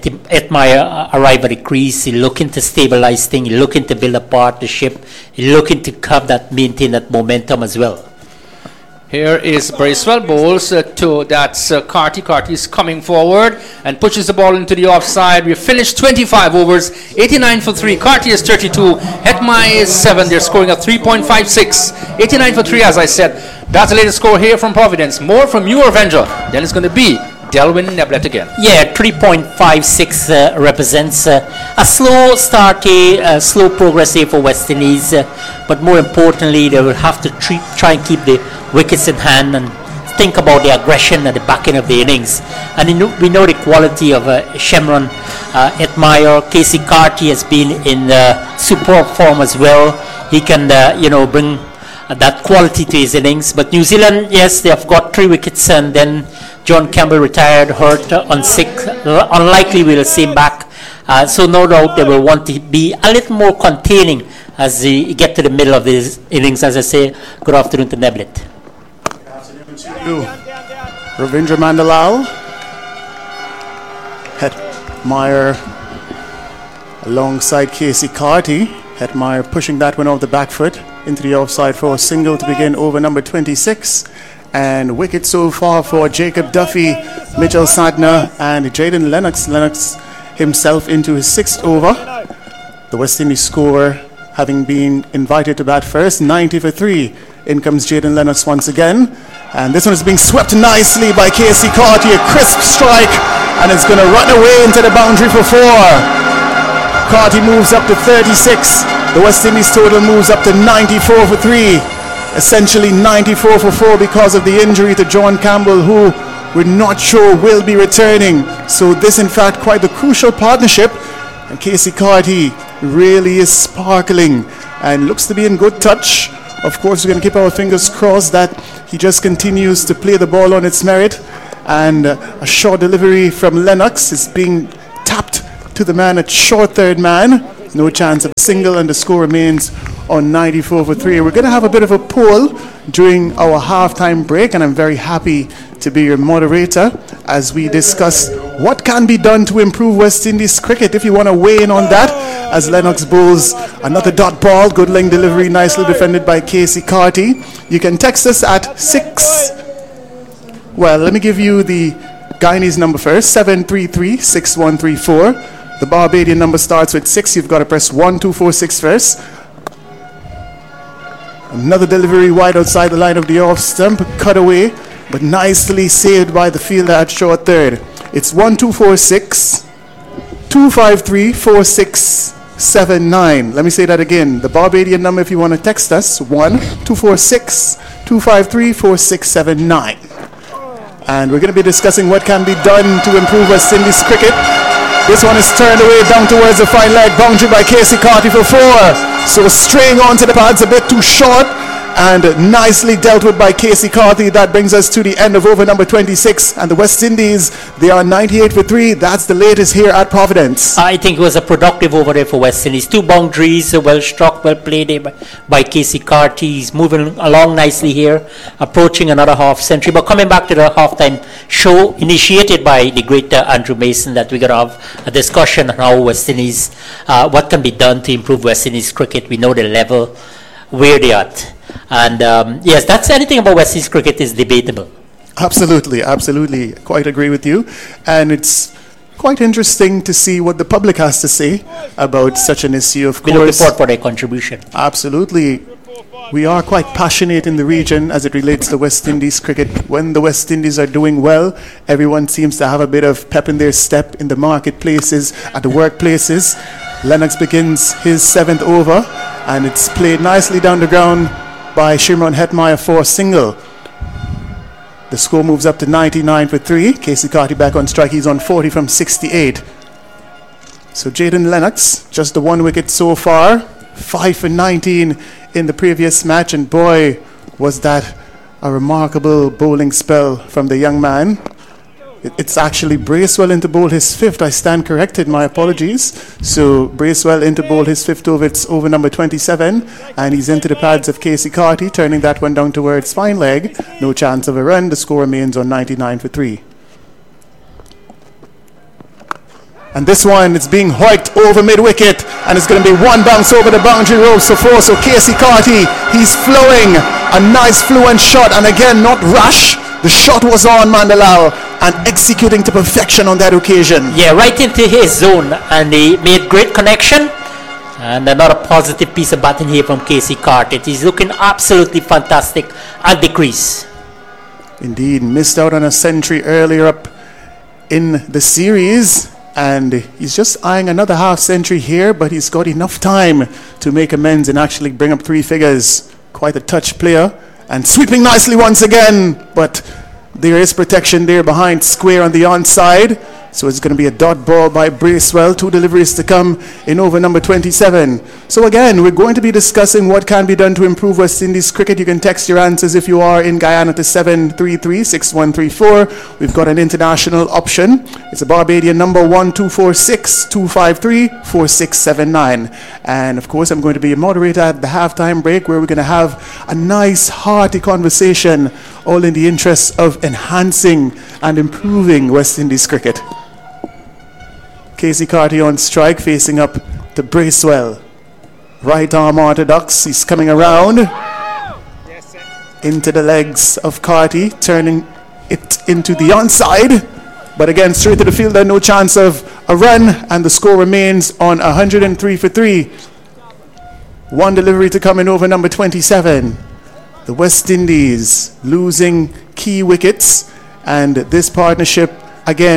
Hetmai arrived at the crease. He's looking to stabilize things, he's looking to build a partnership, he's looking to maintain that momentum as well. Here is Bracewell, bowls to that's Carty. Carty is coming forward and pushes the ball into the offside. We've finished 25 overs, 89 for 3. Carty is 32. Hetmai is 7. They're scoring a 3.56. 89 for 3, as I said. That's the latest score here from Providence. More from you, Avenger. Then it's going to be Delwyn Neblett again. Yeah, 3.56 represents a slow start, a slow progress here for West Indies. But more importantly, they will have to try and keep the wickets in hand and think about the aggression at the back end of the innings. And we know the quality of Shemron Hetmai. Casey Carty has been in superb form as well. He can, bring that quality to his innings. But New Zealand, yes, they have got 3 wickets, and then John Campbell retired, hurt on sick. Unlikely we'll see him back. So no doubt they will want to be a little more containing as they get to the middle of this innings. As I say, good afternoon to Neblett. Good afternoon to you, Ravindra Mandalal. Hetmai alongside Casey Carty. Hetmai pushing that one off the back foot into the offside for a single to begin over number 26. And wicket so far for Jacob Duffy, Mitchell Sadner, and Jaden Lennox. Lennox himself into his 6th over. The West Indies scorer having been invited to bat first, 90 for 3. In comes Jaden Lennox once again. And this one is being swept nicely by Casey Carty. A crisp strike, and it's going to run away into the boundary for 4. Carty moves up to 36. The West Indies total moves up to 94 for 3. essentially 94 for 4 because of the injury to John Campbell, who we're not sure will be returning. So this, in fact, quite the crucial partnership. And Casey Carty really is sparkling and looks to be in good touch. Of course, we're going to keep our fingers crossed that he just continues to play the ball on its merit. And a short delivery from Lennox is being tapped to the man at short third man. No chance of a single, and the score remains on 94 for 3. We're going to have a bit of a poll during our halftime break, and I'm very happy to be your moderator as we discuss what can be done to improve West Indies cricket. If you want to weigh in on that, as Lennox bowls another dot ball, good length delivery, nicely defended by Casey Carty. You can text us at 6. Well, let me give you the Guyanese number first, 733-6134. The Barbadian number starts with 6. You've got to press 1246 first. Another delivery wide outside the line of the off stump, cut away, but nicely saved by the fielder at short third. It's 1246 253 4679. Let me say that again. The Barbadian number, if you want to text us, 1246 253 4679. And we're going to be discussing what can be done to improve West Indies cricket. This one is turned away down towards the fine leg boundary by Casey Carty for 4. So straying onto the pads a bit too short, and nicely dealt with by Casey Carty. That brings us to the end of over number 26. And the West Indies, they are 98 for 3. That's the latest here at Providence. I think it was a productive over there for West Indies. 2 boundaries, well struck, well played by Casey Carty. He's moving along nicely here, approaching another half century. But coming back to the halftime show, initiated by the great Andrew Mason, that we're going to have a discussion on how West Indies, what can be done to improve West Indies cricket. We know the level where they are at. And yes, that's anything about West Indies cricket is debatable. Absolutely. Quite agree with you. And it's quite interesting to see what the public has to say about such an issue, of course. We look forward for their contribution. Absolutely. We are quite passionate in the region as it relates to West Indies cricket. When the West Indies are doing well, everyone seems to have a bit of pep in their step in the marketplaces, at the workplaces. Lennox begins his 7th over, and it's played nicely down the ground by Shimron Hetmeyer for a single. The score moves up to 99 for 3. Casey Carty back on strike. He's on 40 from 68. So Jaden Lennox, just the 1 wicket so far. 5 for 19 in the previous match. And boy, was that a remarkable bowling spell from the young man. It's actually Bracewell into bowl his 5th. I stand corrected, my apologies. So Bracewell into bowl his 5th over. It's over number 27. And he's into the pads of Casey Carty, turning that one down towards fine leg. No chance of a run. The score remains on 99 for 3. And this one, it's being hoiked over mid-wicket. And it's going to be one bounce over the boundary ropes for 4. So Casey Carty, he's flowing. A nice fluent shot. And again, not rash. The shot was on Mandalao and executing to perfection on that occasion. Yeah, right into his zone, and he made great connection. And another positive piece of batting here from Casey Carty. He's looking absolutely fantastic at the crease. Indeed, missed out on a century earlier up in the series, and he's just eyeing another half century here, but he's got enough time to make amends and actually bring up 3 figures. Quite a touch player. And sweeping nicely once again, but there is protection there behind square on the onside. So it's going to be a dot ball by Bracewell. 2 deliveries to come in over number 27. So again, we're going to be discussing what can be done to improve West Indies cricket. You can text your answers if you are in Guyana to 733-6134. We've got an international option. It's a Barbadian number 1246 253 4679. And of course, I'm going to be a moderator at the halftime break, where we're going to have a nice, hearty conversation, all in the interest of enhancing and improving West Indies cricket. Casey Carty on strike, facing up to Bracewell. Right arm orthodox. He's coming around into the legs of Carty, turning it into the onside. But again, straight to the fielder, no chance of a run, and the score remains on 103 for 3. 1 delivery to come in over number 27. The West Indies losing key wickets, and this partnership again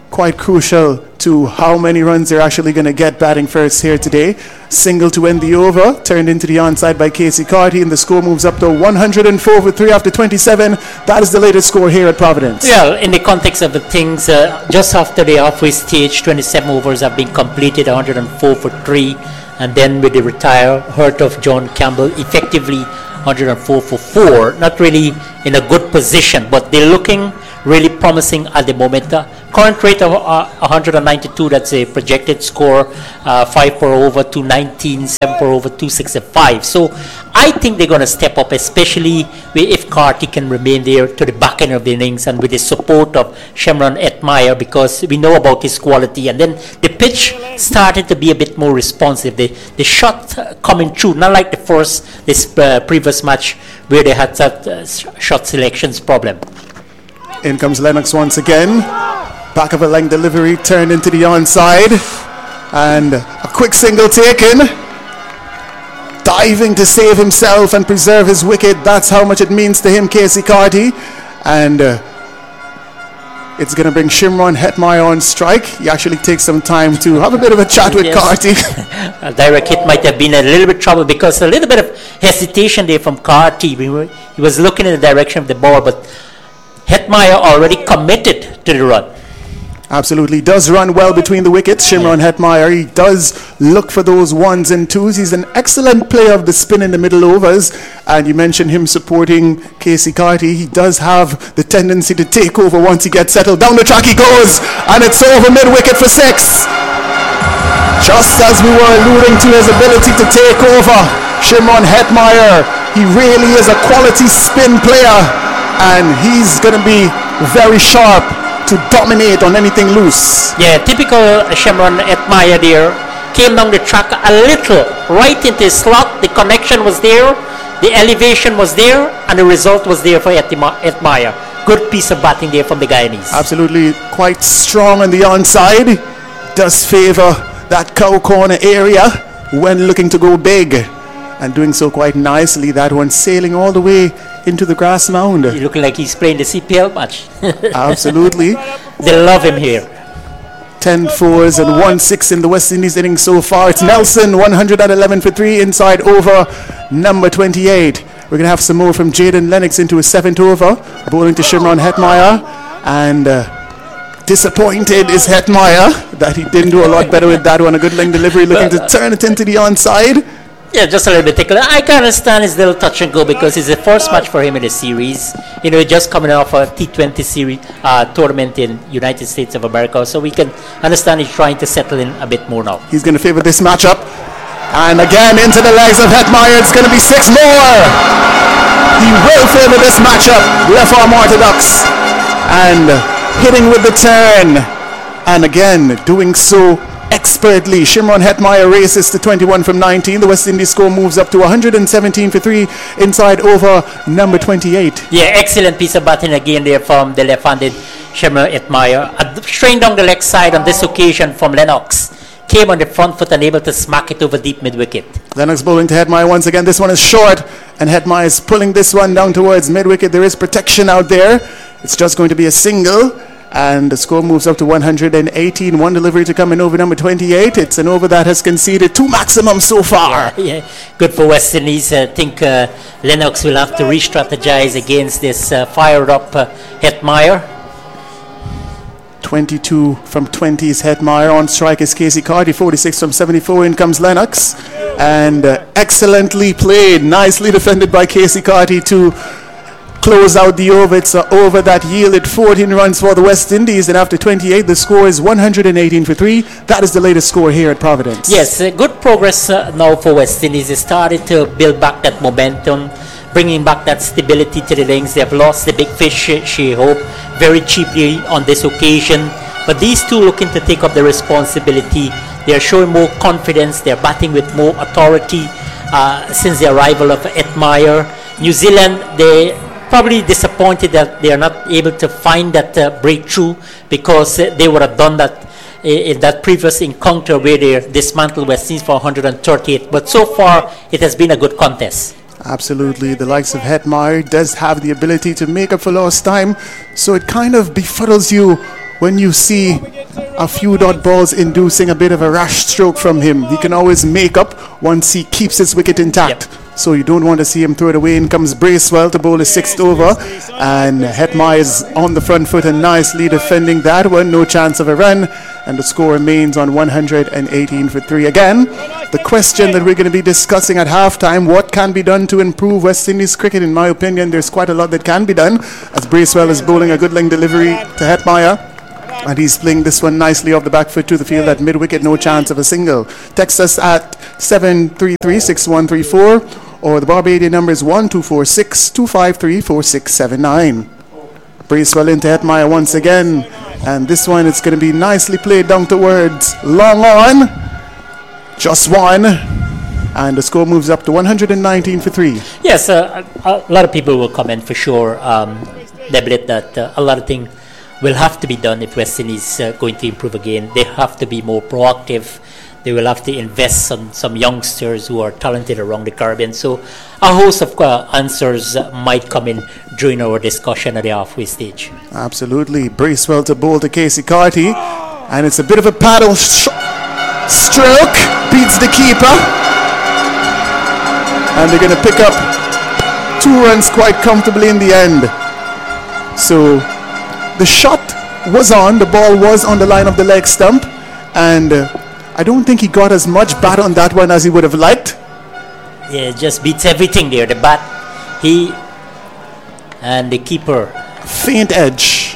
quite crucial to how many runs they're actually going to get batting first here today. Single to end the over, turned into the onside by Casey Carty, and the score moves up to 104 for 3 after 27. That is the latest score here at Providence. Well, in the context of the things, just after the halfway stage, 27 overs have been completed, 104 for 3, and then with the hurt of John Campbell, effectively 104 for 4. Not really in a good position, but they're looking really promising at the moment. Current rate of 192, that's a projected score, 5 per over, 219, 7 per over, 265. So I think they're going to step up, especially if Carty can remain there to the back end of the innings and with the support of Shemron Etmire, because we know about his quality. And then the pitch started to be a bit more responsive. The shot coming through, not like this previous match where they had that shot selections problem. In comes Lennox once again. Back of a length delivery turned into the onside. And a quick single taken. Diving to save himself and preserve his wicket. That's how much it means to him, Casey Carty. And it's going to bring Shimron Hetmire on strike. He actually takes some time to have a bit of a chat with Carty. A direct hit might have been a little bit trouble because a little bit of hesitation there from Carty. He was looking in the direction of the ball, but Hetmire already committed to the run. Absolutely. Does run well between the wickets, Shimron Hetmire. He does look for those ones and twos. He's an excellent player of the spin in the middle overs. And you mentioned him supporting Casey Carty. He does have the tendency to take over once he gets settled. Down the track he goes. And it's over mid-wicket for 6. Just as we were alluding to his ability to take over, Shimron Hetmire, he really is a quality spin player. And he's going to be very sharp to dominate on anything loose. Yeah, typical Shemron Etmire there. Came down the track a little, right into his slot. The connection was there, the elevation was there, and the result was there for Etmire. Good piece of batting there from the Guyanese. Absolutely, quite strong on the onside. Does favor that cow corner area when looking to go big. And doing so quite nicely. That one sailing all the way into the grass mound. He looking like he's playing the CPL match. Absolutely. They love him here. 10 fours and 1 6 in the West Indies innings so far. It's Nelson, 111 for 3 inside over number 28. We're going to have some more from Jaden Lennox into his 7th over. Bowling to Shimron Hetmire. And disappointed is Hetmire that he didn't do a lot better with that one. A good length delivery looking to turn it into the onside. Yeah, just a little bit tickler. I can understand his little touch and go because it's the first match for him in the series. You know, just coming off a T20 series tournament in United States of America, so we can understand he's trying to settle in a bit more now. He's going to favor this matchup, and again into the legs of Hetmire. It's going to be 6 more. He will favor this matchup. Left arm orthodox and hitting with the turn, and again doing so expertly. Shimron Hetmire races to 21 from 19. The West Indies score moves up to 117 for 3 inside over number 28. Yeah, excellent piece of batting again there from the left-handed Shimron Hetmire. Strained down the leg side on this occasion from Lennox. Came on the front foot and able to smack it over deep mid-wicket. Lennox bowling to Hetmire once again. This one is short and Hetmire is pulling this one down towards mid-wicket. There is protection out there. It's just going to be a single. And the score moves up to 118. One delivery to come in over number 28. It's an over that has conceded 2 maximum so far. Yeah. Good for West Indies. I think Lennox will have to re-strategize against this fired-up Hetmire. 22 from 20 is Hetmire. On strike is Casey Carty. 46 from 74. In comes Lennox. And excellently played. Nicely defended by Casey Carty to close out the over. It's an over that yielded 14 runs for the West Indies, and after 28 the score is 118 for 3. That is the latest score here at Providence. Yes, good progress now for West Indies. They started to build back that momentum, bringing back that stability to the links. They have lost the big fish, she hope, very cheaply on this occasion, but these two looking to take up the responsibility. They are showing more confidence. They are batting with more authority since the arrival of Hetmire. New Zealand, they probably disappointed that they are not able to find that breakthrough, because they would have done that in that previous encounter where they dismantled West Indies for 138. But so far, it has been a good contest. Absolutely. The likes of Hetmire does have the ability to make up for lost time, so it kind of befuddles you when you see a few dot balls inducing a bit of a rash stroke from him. He can always make up once he keeps his wicket intact. So you don't want to see him throw it away. In comes Bracewell to bowl his 6th over. And Hetmeyer is on the front foot and nicely defending that one. No chance of a run. And the score remains on 118 for 3. Again, the question that we're going to be discussing at halftime, what can be done to improve West Indies cricket? In my opinion, there's quite a lot that can be done, as Bracewell is bowling a good length delivery to Hetmeyer. And he's playing this one nicely off the back foot to the field at mid-wicket. No chance of a single. Text us at 733-6134. Or the Barbadian number is 1246-253-4679. Bracewell into Hetmeyer once again. And this one is going to be nicely played down towards long on. Just one. And the score moves up to 119 for 3. Yes, a lot of people will comment for sure, Deblet, that a lot of things will have to be done if West Indies is going to improve again. They have to be more proactive. They will have to invest some youngsters who are talented around the Caribbean. So a host of answers might come in during our discussion at the halfway stage. Absolutely. Bracewell to bowl to Casey Carty. And it's a bit of a paddle stroke. Beats the keeper. And they're going to pick up 2 runs quite comfortably in the end. So the shot was on. The ball was on the line of the leg stump. And I don't think he got as much bat on that one as he would have liked. Yeah, just beats everything there. The bat, he, and the keeper. Faint edge.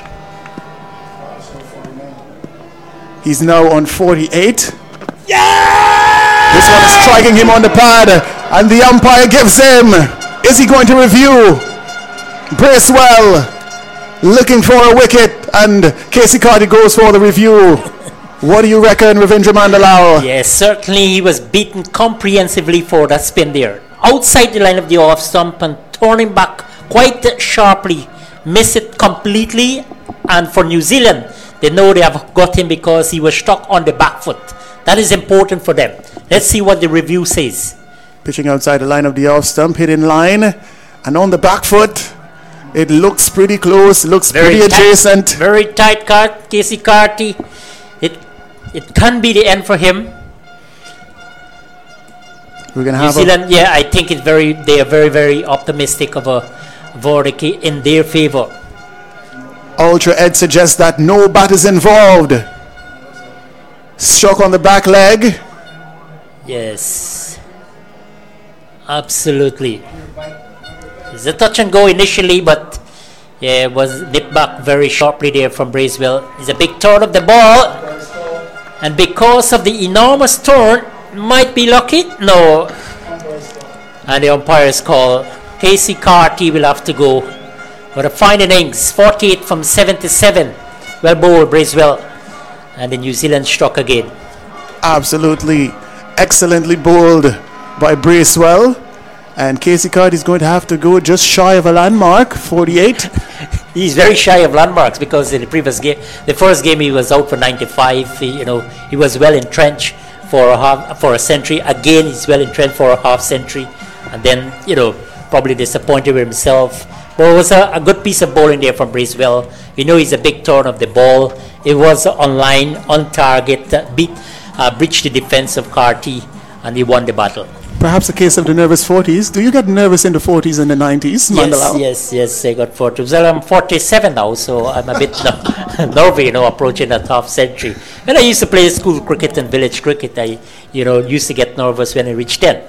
He's now on 48. Yeah! This one is striking him on the pad, and the umpire gives him. Is he going to review? Bracewell looking for a wicket, and Casey Carty goes for the review. What do you reckon, Ravindra Mandalao? Yes, certainly he was beaten comprehensively for that spin there. Outside the line of the off stump and turning back quite sharply. Miss it completely. And for New Zealand, they know they have got him because he was stuck on the back foot. That is important for them. Let's see what the review says. Pitching outside the line of the off stump, hit in line. And on the back foot, it looks pretty close, looks very pretty adjacent. Very tight card, Casey Carty. It can be the end for him. We're gonna New have Zealand, yeah, I think they are very, very optimistic of a verdict in their favour. Ultra Ed suggests that no bat is involved. Struck on the back leg. Yes. Absolutely. It's a touch and go initially, but yeah, it was nipped back very sharply there from Bracewell. It's a big turn of the ball. And because of the enormous turn, might be lucky? No. And the umpire's call. Casey Carty will have to go for a fine innings. 48 from 77. Well bowled, Bracewell. And the New Zealand struck again. Absolutely. Excellently bowled by Bracewell. And Casey Carty is going to have to go just shy of a landmark, 48. He's very shy of landmarks because in the previous game, the first game he was out for 95. He was well entrenched for a century. Again, he's well entrenched for a half century, and then probably disappointed with himself. But it was a good piece of bowling there from Bracewell. He's a big turn of the ball. It was on line, on target, breached the defense of Carty, and he won the battle. Perhaps a case of the nervous 40s. Do you get nervous in the 40s and the 90s, Mandalao? Yes, I got 40s. Well, I'm 47 now, so I'm a bit nervy, approaching that half century. When I used to play school cricket and village cricket, I, used to get nervous when I reached 10.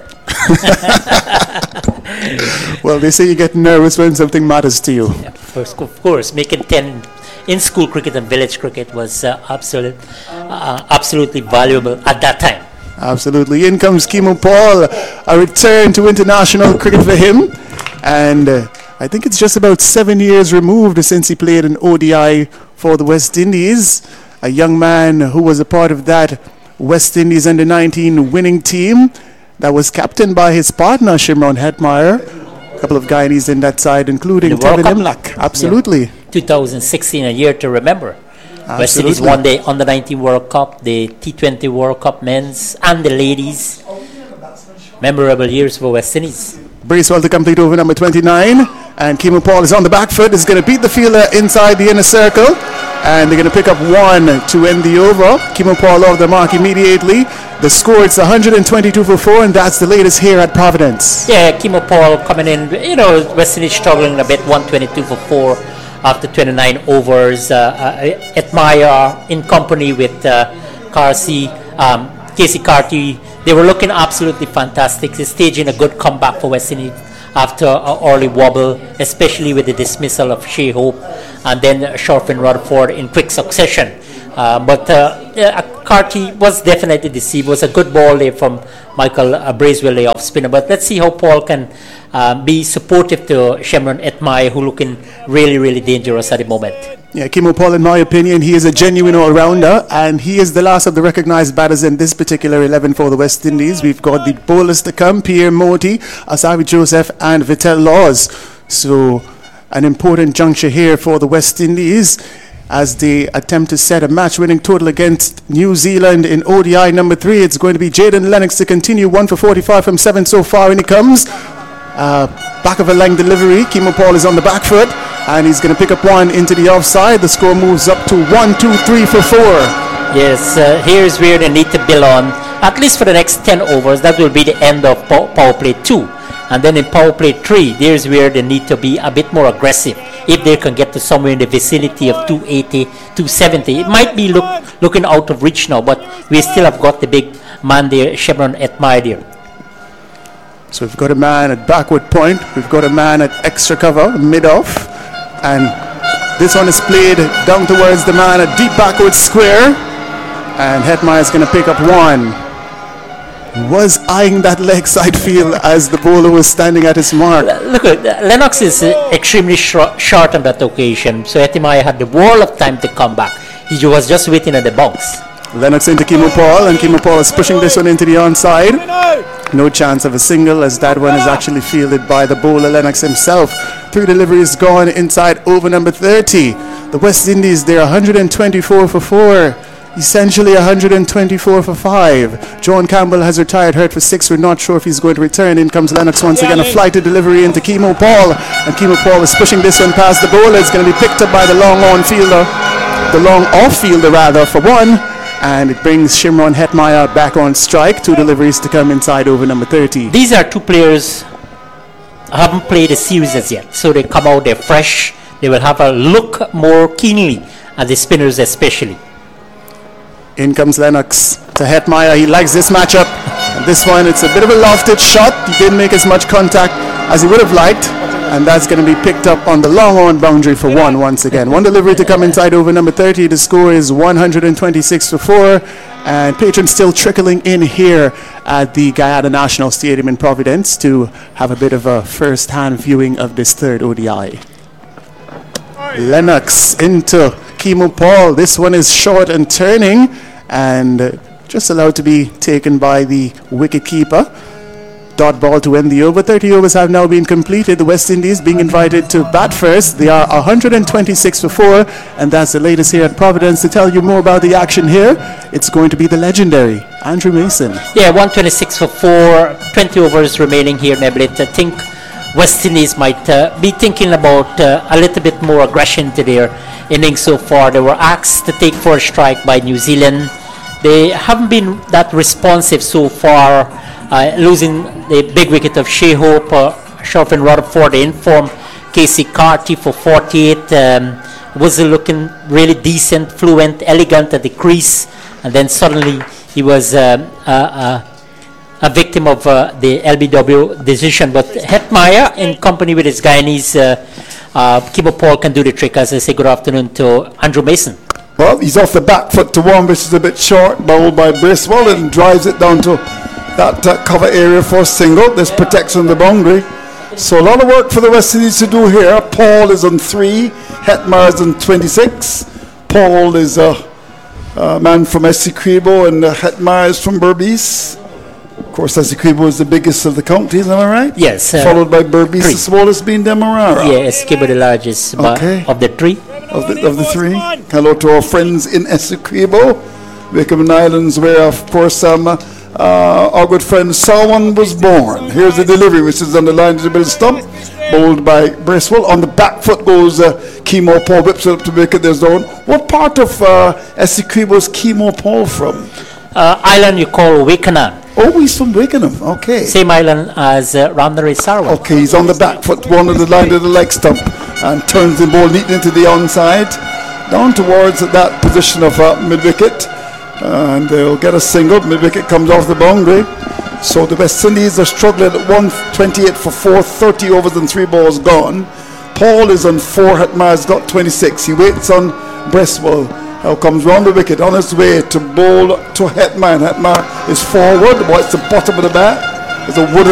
Well, they say you get nervous when something matters to you. Yeah, of course, making 10 in school cricket and village cricket was absolutely valuable at that time. Absolutely. In comes Kimo Paul. A return to international cricket for him. And I think it's just about 7 years removed since he played an ODI for the West Indies. A young man who was a part of that West Indies under-19 winning team that was captained by his partner, Shimron Hetmeyer. A couple of Guyanese in that side, including Tevin Imlach. Absolutely. Yeah. 2016, a year to remember. Absolutely. West Indies won the Under-19 World Cup, the T20 World Cup men's and the ladies. Memorable years for West Indies. Bracewell to complete over number 29. And Kimo Paul is on the back foot, is going to beat the fielder inside the inner circle. And they're going to pick up 1 to end the over. Kimo Paul off the mark immediately. The score is 122 for 4, and that's the latest here at Providence. Yeah, Kimo Paul coming in, West Indies struggling a bit, 122 for 4 after 29 overs. Admire in company with Casey Carty. They were looking absolutely fantastic. They're staging a good comeback for West Indies after an early wobble, especially with the dismissal of Shea Hope and then Sharfin Rutherford in quick succession. But Carty was definitely deceived. It was a good ball there from Michael Bracewell, the off spinner. But let's see how Paul can be supportive to Shemron Etmai, who looking really, really dangerous at the moment. Yeah, Kimo Paul, in my opinion, he is a genuine all-rounder, and he is the last of the recognized batters in this particular 11 for the West Indies. We've got the bowlers to come, Pierre Moti, Asavi Joseph, and Vittel Laws. So, an important juncture here for the West Indies as they attempt to set a match-winning total against New Zealand in ODI number 3. It's going to be Jaden Lennox to continue, 1 for 45 from 7 so far, and he comes. Back of a line delivery. Kimo Paul is on the back foot, and he's going to pick up 1 into the offside. The score moves up to 1, 2, 3 for 4. Yes, here's where they need to build on, at least for the next 10 overs. That will be the end of power play 2. And then in power play 3, there's where they need to be a bit more aggressive. If they can get to somewhere in the vicinity of 280, 270, it might be looking out of reach now, but we still have got the big man there, Shemron Etmai there. So we've got a man at backward point, we've got a man at extra cover, mid-off, and this one is played down towards the man at deep backward square, and Hetmeyer is going to pick up 1. Was eyeing that leg side field as the bowler was standing at his mark. Look, Lennox is extremely short on that occasion, so Hetmeyer had the world of time to come back. He was just waiting at the bounce. Lennox into Kimo Paul, and Kimo Paul is pushing this one into the onside. No chance of a single, as that one is actually fielded by the bowler Lennox himself. 3 deliveries gone inside over number 30. The West Indies, they're 124 for 4. Essentially 124 for 5. John Campbell has retired hurt for 6. We're not sure if he's going to return. In comes Lennox once again. A flighted delivery into Kimo Paul. And Kimo Paul is pushing this one past the bowler. It's going to be picked up by the long on fielder. The long off fielder rather for 1. And it brings Shimron Hetmeyer back on strike. 2 deliveries to come inside over number 30. These are 2 players who haven't played a series as yet. So they come out, they're fresh. They will have a look more keenly at the spinners especially. In comes Lennox to Hetmeyer. He likes this matchup. And this one, it's a bit of a lofted shot. He didn't make as much contact as he would have liked. And that's going to be picked up on the long on boundary for 1 once again. 1 delivery to come inside over number 30. The score is 126 for 4. And patrons still trickling in here at the Guyana National Stadium in Providence to have a bit of a first-hand viewing of this 3rd ODI. Lennox into Kimo Paul. This one is short and turning and just allowed to be taken by the wicket keeper. Dot ball to end the over. 30 overs have now been completed. The West Indies being invited to bat first. They are 126 for 4, and that's the latest here at Providence. To tell you more about the action here, it's going to be the legendary Andrew Mason. Yeah, 126 for 4, 20 overs remaining here, Neblet. I think West Indies might be thinking about a little bit more aggression to their innings so far. They were asked to take for a strike by New Zealand. They haven't been that responsive so far, losing the big wicket of Shea Hope, Sharfin Rutherford, the informed Casey Carty for 48. Was looking really decent, fluent, elegant at the crease, and then suddenly he was a victim of the LBW decision. But Hetmeyer, in company with his Guyanese, Kimo Paul, can do the trick. As I say, good afternoon to Andrew Mason. Well, he's off the back foot to 1, which is a bit short, bowled by Bracewell, and drives it down to that cover area for a single. This protects on the boundary. So a lot of work for the West Indies to do here. Paul is on 3, Hetmeyer is on 26. Paul is a man from Essequibo, and Hetmeyer is from Berbice. Of course, Essequibo is the biggest of the counties, am I right? Yes. Followed by Berbice, the smallest being Demerara. Yeah, Essequibo the largest of the 3. Of the 3. Hello to our friends in Essequibo, Wickham Islands, where, of course, our good friend Salwan was born. Here's the delivery, which is on the line to the middle stump. bowled by Bracewell. On the back foot goes Kemo Paul, whips it up to make it their zone. What part of Essequibo is Kemo Paul from? Island you call Wickenham. Oh, he's from Wickenham. Okay. Same island as Ramnari Sarawak. Okay, he's on the back foot, one of the line of the leg stump, and turns the ball neatly into the onside, down towards that position of mid-wicket, and they'll get a single. Mid-wicket comes off the boundary. So the West Indies are struggling at 128 for 4, 30 overs and 3 balls gone. Paul is on 4, Hetmar's got 26. He waits on Bracewell. Now comes round the wicket on his way to bowl to Hetmar. Hetmar is forward. What's the bottom of the bat? There's a wooden